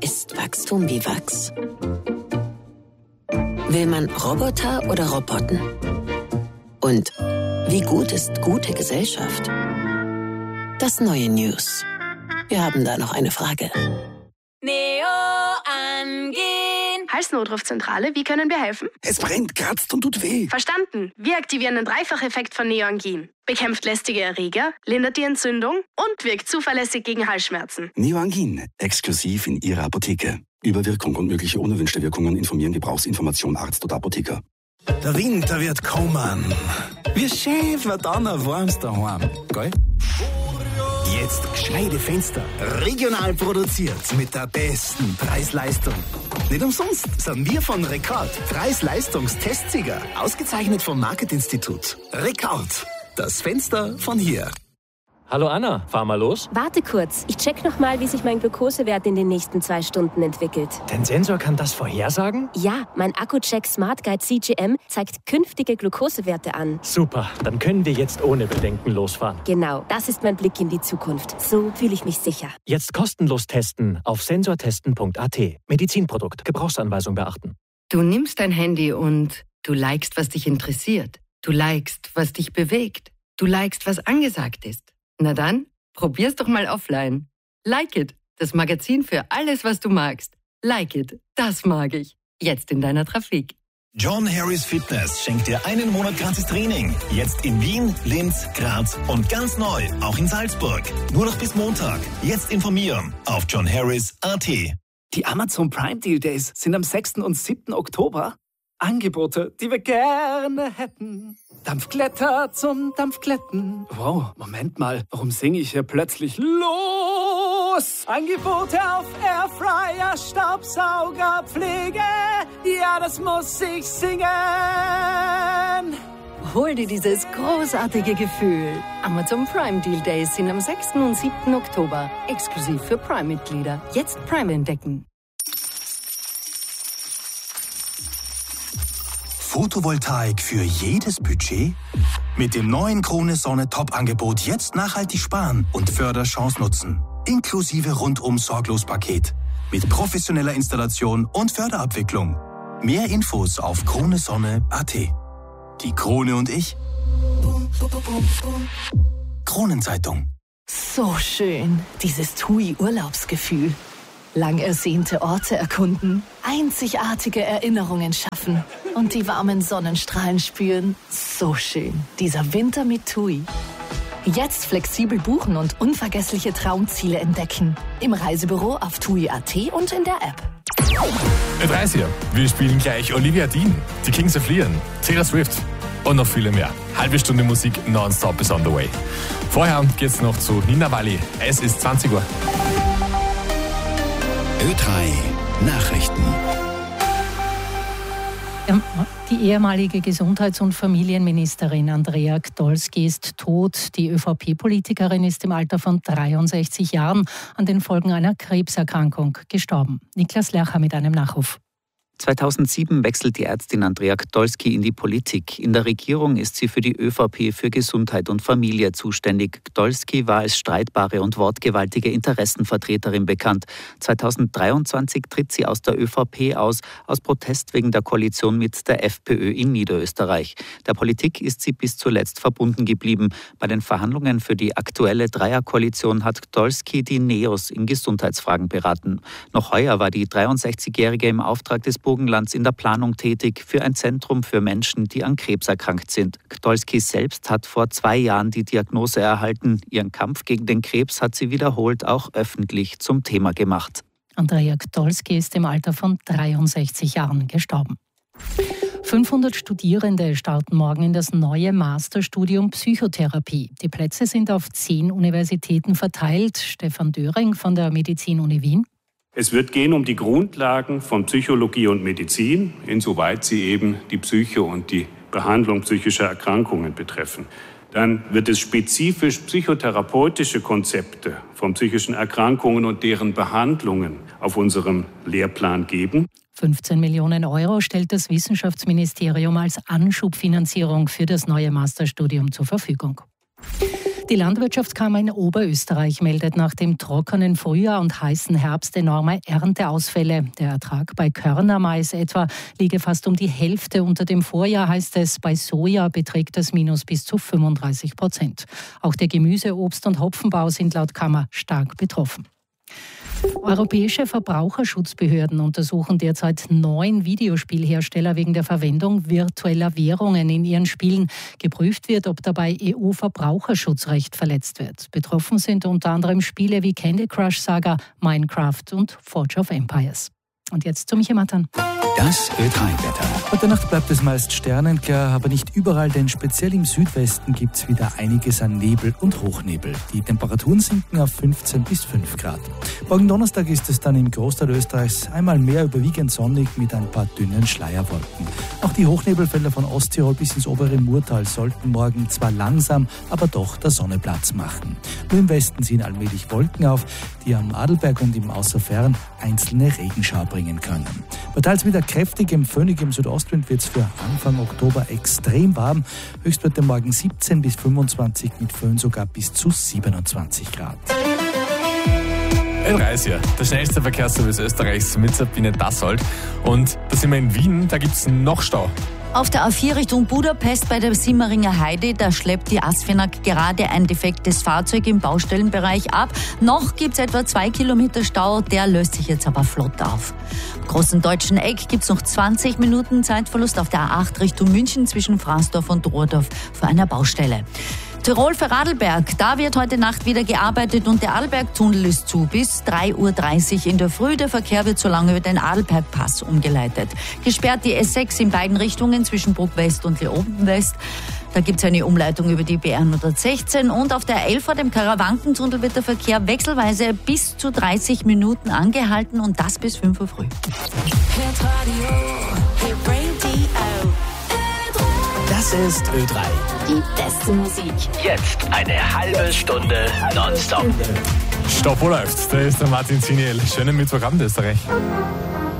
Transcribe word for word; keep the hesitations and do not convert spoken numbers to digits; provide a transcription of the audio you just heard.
Ist Wachstum wie Wachs? Will man Roboter oder Roboten? Und wie gut ist gute Gesellschaft? Das neue News. Wir haben da noch eine Frage. Neo angehen. Halsnotrufzentrale, wie können wir helfen? Es brennt, kratzt und tut weh. Verstanden. Wir aktivieren den Dreifacheffekt von Neoangin. Bekämpft lästige Erreger, lindert die Entzündung und wirkt zuverlässig gegen Halsschmerzen. Neoangin, exklusiv in Ihrer Apotheke. Über Wirkung und mögliche unerwünschte Wirkungen informieren Gebrauchsinformation Arzt oder Apotheker. Der Winter wird kommen. Wie schön wird dann ein warmes daheim, gell? Jetzt gescheite Fenster. Regional produziert mit der besten Preis-Leistung. Nicht umsonst sind wir von Rekord Preis-Leistungs-Testsieger. Ausgezeichnet vom Marketinstitut. Rekord. Das Fenster von hier. Hallo Anna, fahr mal los. Warte kurz, ich check noch mal, wie sich mein Glukosewert in den nächsten zwei Stunden entwickelt. Dein Sensor kann das vorhersagen? Ja, mein Akku-Check Smart Guide C G M zeigt künftige Glukosewerte an. Super, dann können wir jetzt ohne Bedenken losfahren. Genau, das ist mein Blick in die Zukunft. So fühle ich mich sicher. Jetzt kostenlos testen auf sensortesten punkt a t. Medizinprodukt, Gebrauchsanweisung beachten. Du nimmst dein Handy und du likest, was dich interessiert. Du likest, was dich bewegt. Du likest, was angesagt ist. Na dann, probier's doch mal offline. Like It, das Magazin für alles, was du magst. Like It, das mag ich. Jetzt in deiner Trafik. John Harris Fitness schenkt dir einen Monat gratis Training. Jetzt in Wien, Linz, Graz und ganz neu, auch in Salzburg. Nur noch bis Montag. Jetzt informieren auf john harris punkt a t. Die Amazon Prime Deal Days sind am sechsten und siebten Oktober. Angebote, die wir gerne hätten. Dampfglätter zum Dampfglätten. Wow, Moment mal, warum singe ich hier plötzlich los? Angebote auf Airfryer, Staubsauger, Pflege. Ja, das muss ich singen. Hol dir dieses großartige Gefühl. Amazon Prime Deal Days sind am sechsten und siebten Oktober. Exklusiv für Prime-Mitglieder. Jetzt Prime entdecken. Photovoltaik für jedes Budget? Mit dem neuen Krone Sonne Top-Angebot jetzt nachhaltig sparen und Förderchance nutzen. Inklusive rundum sorglos Paket. Mit professioneller Installation und Förderabwicklung. Mehr Infos auf krone sonne punkt a t. Die Krone und ich. Kronenzeitung. So schön, dieses T U I-Urlaubsgefühl. Lang ersehnte Orte erkunden, einzigartige Erinnerungen schaffen und die warmen Sonnenstrahlen spüren. So schön, dieser Winter mit T U I. Jetzt flexibel buchen und unvergessliche Traumziele entdecken. Im Reisebüro auf T U I punkt a t und in der App. Mit Reis hier. Wir spielen gleich Olivia Dean, die Kings of Leon, Taylor Swift und noch viele mehr. Halbe Stunde Musik nonstop is on the way. Vorher geht's noch zu Nina Walli. Es ist zwanzig Uhr. Ö drei Nachrichten. Die ehemalige Gesundheits- und Familienministerin Andrea Gdolski ist tot. Die ÖVP-Politikerin ist im Alter von dreiundsechzig Jahren an den Folgen einer Krebserkrankung gestorben. Niklas Lercher mit einem Nachruf. zweitausendsieben wechselt die Ärztin Andrea Gdolski in die Politik. In der Regierung ist sie für die ÖVP für Gesundheit und Familie zuständig. Gdolski war als streitbare und wortgewaltige Interessenvertreterin bekannt. zweitausenddreiundzwanzig tritt sie aus der ÖVP aus, aus Protest wegen der Koalition mit der FPÖ in Niederösterreich. Der Politik ist sie bis zuletzt verbunden geblieben. Bei den Verhandlungen für die aktuelle Dreierkoalition hat Gdolski die Neos in Gesundheitsfragen beraten. Noch heuer war die dreiundsechzigjährige im Auftrag des Burgenlands in der Planung tätig für ein Zentrum für Menschen, die an Krebs erkrankt sind. Gdolski selbst hat vor zwei Jahren die Diagnose erhalten. Ihren Kampf gegen den Krebs hat sie wiederholt auch öffentlich zum Thema gemacht. Andrea Gdolski ist im Alter von dreiundsechzig Jahren gestorben. fünfhundert Studierende starten morgen in das neue Masterstudium Psychotherapie. Die Plätze sind auf zehn Universitäten verteilt. Stefan Döring von der Medizin-Uni Wien. Es wird gehen um die Grundlagen von Psychologie und Medizin, insoweit sie eben die Psyche und die Behandlung psychischer Erkrankungen betreffen. Dann wird es spezifisch psychotherapeutische Konzepte von psychischen Erkrankungen und deren Behandlungen auf unserem Lehrplan geben. fünfzehn Millionen Euro stellt das Wissenschaftsministerium als Anschubfinanzierung für das neue Masterstudium zur Verfügung. Die Landwirtschaftskammer in Oberösterreich meldet nach dem trockenen Frühjahr und heißen Herbst enorme Ernteausfälle. Der Ertrag bei Körnermais etwa liege fast um die Hälfte unter dem Vorjahr, heißt es. Bei Soja beträgt das Minus bis zu fünfunddreißig Prozent. Auch der Gemüse-, Obst- und Hopfenbau sind laut Kammer stark betroffen. Europäische Verbraucherschutzbehörden untersuchen derzeit neun Videospielhersteller wegen der Verwendung virtueller Währungen in ihren Spielen. Geprüft wird, ob dabei E U-Verbraucherschutzrecht verletzt wird. Betroffen sind unter anderem Spiele wie Candy Crush Saga, Minecraft und Forge of Empires. Und jetzt zu Michael Mattern. Das Ö drei Wetter. Heute Nacht bleibt es meist sternenklar, aber nicht überall, denn speziell im Südwesten gibt es wieder einiges an Nebel und Hochnebel. Die Temperaturen sinken auf fünfzehn bis fünf Grad. Morgen Donnerstag ist es dann im Großteil Österreichs einmal mehr überwiegend sonnig mit ein paar dünnen Schleierwolken. Auch die Hochnebelfelder von Osttirol bis ins obere Murtal sollten morgen zwar langsam, aber doch der Sonne Platz machen. Nur im Westen ziehen allmählich Wolken auf, die am Adelberg und im Außerfern einzelne Regenschauer bringen können. Bei teils wieder kräftigem, föhnigem Südostwind wird es für Anfang Oktober extrem warm. Höchstwerte morgen siebzehn bis fünfundzwanzig, mit Föhn sogar bis zu siebenundzwanzig Grad. Ö drei hier, der schnellste Verkehrsservice Österreichs mit Sabine Dassold. Und da sind wir in Wien, da gibt es noch Stau. Auf der A vier Richtung Budapest bei der Simmeringer Heide, da schleppt die Asfinag gerade ein defektes Fahrzeug im Baustellenbereich ab. Noch gibt's etwa zwei Kilometer Stau, der löst sich jetzt aber flott auf. Im großen deutschen Eck gibt's noch zwanzig Minuten Zeitverlust auf der A acht Richtung München zwischen Fraßdorf und Rohrdorf vor einer Baustelle. Tirol für Radlberg, da wird heute Nacht wieder gearbeitet und der Adelbergtunnel ist zu bis drei Uhr dreißig in der Früh. Der Verkehr wird so lange über den Adelbergpass umgeleitet. Gesperrt die S sechs in beiden Richtungen zwischen Bruck West und Leoben West. Da gibt es eine Umleitung über die B hundertsechzehn und auf der elf vor dem Karawankentunnel wird der Verkehr wechselweise bis zu dreißig Minuten angehalten und das bis fünf Uhr früh. Das ist Ö drei. Die beste Musik. Jetzt eine halbe Stunde nonstop. Stopp, wo läuft's? Da ist der Martin Ziniel. Schönen Mittwochabend, Österreich.